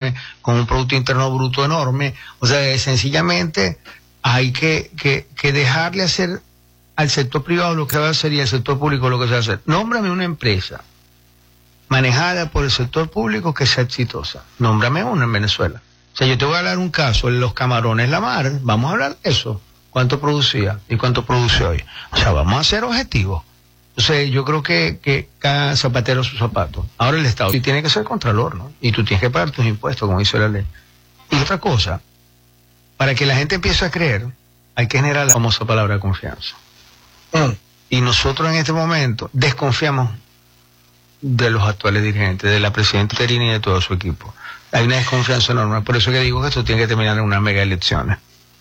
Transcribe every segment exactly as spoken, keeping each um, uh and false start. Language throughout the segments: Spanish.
enorme, con un Producto Interno Bruto enorme. O sea, sencillamente hay que, que, que dejarle hacer al sector privado lo que va a hacer y al sector público lo que se va a hacer. Nómbrame una empresa manejada por el sector público que sea exitosa. Nómbrame una en Venezuela. O sea, yo te voy a hablar un caso, los Camarones La Mar, vamos a hablar de eso. ¿Cuánto producía y cuánto produce hoy? O sea, vamos a ser objetivos. Entonces, yo creo que, que cada zapatero su zapato. Ahora el Estado sí tiene que ser contralor, ¿no? Y tú tienes que pagar tus impuestos, como dice la ley. Y otra cosa, para que la gente empiece a creer, hay que generar la famosa palabra de confianza. Mm. Y nosotros en este momento desconfiamos de los actuales dirigentes, de la presidenta interina y de todo su equipo. Hay una desconfianza enorme. Por eso que digo que esto tiene que terminar en unas mega elecciones.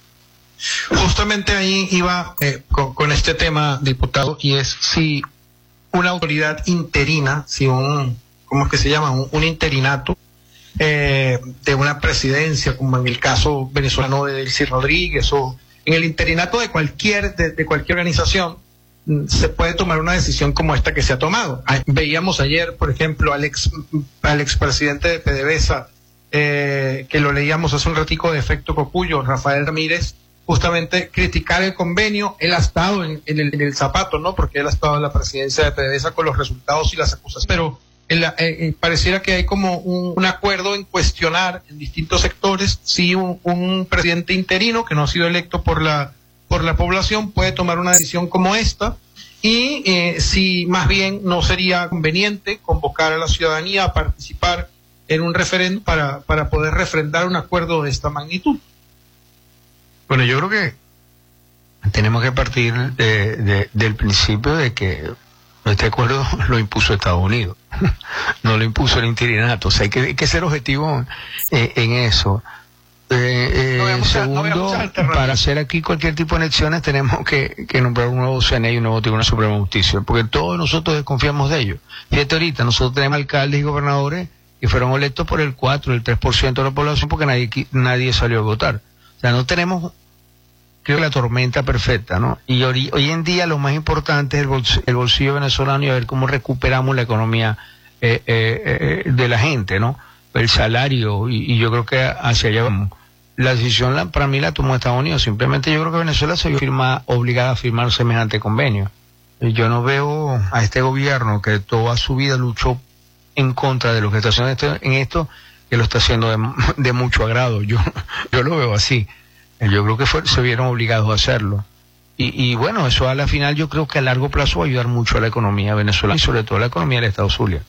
Justamente ahí iba eh, con, con este tema, diputado, y es si una autoridad interina, si un, ¿cómo es que se llama? Un, un interinato eh, de una presidencia, como en el caso venezolano de Delcy Rodríguez, o en el interinato de cualquier, de, de cualquier organización, se puede tomar una decisión como esta que se ha tomado. Veíamos ayer, por ejemplo, al ex, al expresidente de PDVSA, eh, que lo leíamos hace un ratico de efecto Cocuyo, Rafael Ramírez, justamente criticar el convenio. Él ha estado en, en, el, en el zapato, ¿no? Porque él ha estado en la presidencia de PDVSA con los resultados y las acusaciones, pero el, eh, eh, pareciera que hay como un, un acuerdo en cuestionar en distintos sectores si un, un presidente interino que no ha sido electo por la por la población puede tomar una decisión como esta, y eh, si más bien no sería conveniente convocar a la ciudadanía a participar en un referéndum para, para poder refrendar un acuerdo de esta magnitud. Bueno, yo creo que tenemos que partir de, de, del principio de que este acuerdo lo impuso Estados Unidos, no lo impuso el interinato. O sea, hay que, hay que ser objetivo eh, en eso. Eh, eh, no segundo, a, no para hacer aquí cualquier tipo de elecciones tenemos que, que nombrar un nuevo C N E y un nuevo Tribunal Supremo de Justicia, porque todos nosotros desconfiamos de ellos. Fíjate ahorita, nosotros tenemos alcaldes y gobernadores que fueron electos por el cuatro, el tres por ciento de la población porque nadie, nadie salió a votar. O sea, no tenemos, creo, la tormenta perfecta, ¿no? Y hoy, hoy en día lo más importante es el bolsillo, el bolsillo venezolano y a ver cómo recuperamos la economía eh, eh, eh, de la gente, ¿no? El salario, y, y yo creo que hacia allá vamos. La decisión la, para mí la tomó Estados Unidos. Simplemente yo creo que Venezuela se vio firma, obligada a firmar semejante convenio. Yo no veo a este gobierno que toda su vida luchó en contra de lo que está haciendo esto, en esto, que lo está haciendo de, de mucho agrado. Yo, yo lo veo así. Yo creo que fue, se vieron obligados a hacerlo. Y, y bueno, eso a la final yo creo que a largo plazo va a ayudar mucho a la economía venezolana y sobre todo a la economía del Estado Zulia.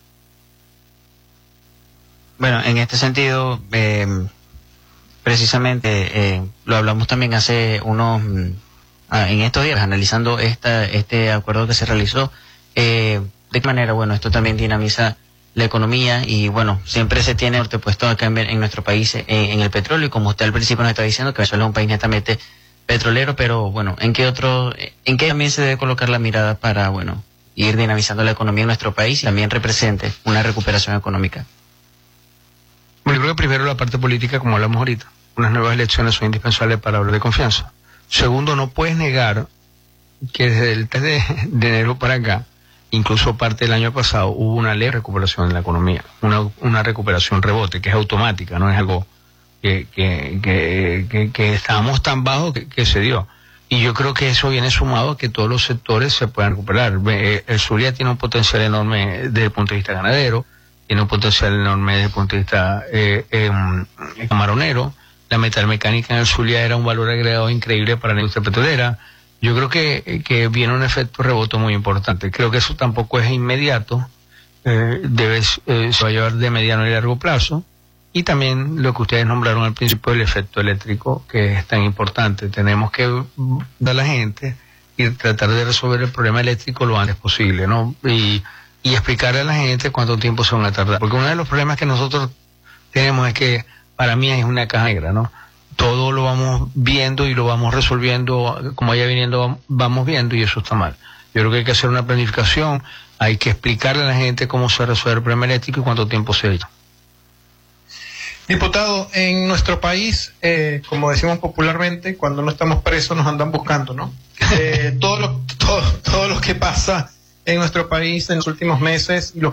Bueno, en este sentido, eh, precisamente eh, lo hablamos también hace unos, ah, en estos días, analizando esta, este acuerdo que se realizó, eh, de qué manera, bueno, esto también dinamiza la economía y bueno, siempre se tiene norte puesto acá en, en nuestro país en, en el petróleo, y como usted al principio nos está diciendo que Venezuela es un país netamente petrolero, pero bueno, ¿en qué otro, en qué también se debe colocar la mirada para, bueno, ir dinamizando la economía en nuestro país y también represente una recuperación económica? Bueno, yo creo que primero la parte política, como hablamos ahorita. Unas nuevas elecciones son indispensables para hablar de confianza. Segundo, no puedes negar que desde el tres de, de enero para acá, incluso parte del año pasado, hubo una leve recuperación en la economía. Una, una recuperación rebote, que es automática, no es algo que, que, que, que, que estábamos tan bajos que, que se dio. Y yo creo que eso viene sumado a que todos los sectores se puedan recuperar. El Zulia tiene un potencial enorme desde el punto de vista ganadero, tiene un potencial enorme desde el punto de vista eh, eh, camaronero. La metalmecánica en el Zulia era un valor agregado increíble para la industria petrolera. Yo creo que, que viene un efecto rebote muy importante. Creo que eso tampoco es inmediato, eh, debe, eh, se va a llevar de mediano y largo plazo. Y también lo que ustedes nombraron al principio, el efecto eléctrico, que es tan importante. Tenemos que dar a la gente y tratar de resolver el problema eléctrico lo antes posible, ¿no? Y y explicarle a la gente cuánto tiempo se van a tardar. Porque uno de los problemas que nosotros tenemos es que para mí es una caja negra, ¿no? Todo lo vamos viendo y lo vamos resolviendo, como vaya viniendo, vamos viendo, y eso está mal. Yo creo que hay que hacer una planificación, hay que explicarle a la gente cómo se resuelve el problema eléctrico y cuánto tiempo se echa. Diputado, en nuestro país, eh, como decimos popularmente, cuando no estamos presos nos andan buscando, ¿no? Eh, todo lo, todo, todo lo que pasa en nuestro país en los últimos meses y lo